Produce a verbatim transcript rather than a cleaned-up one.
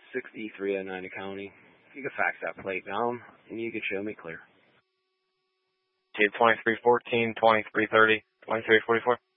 sixty-three oh nine to County. If you could fax that plate down, and you could show me clear. twenty-three fourteen, twenty-three thirty, twenty-three forty-four.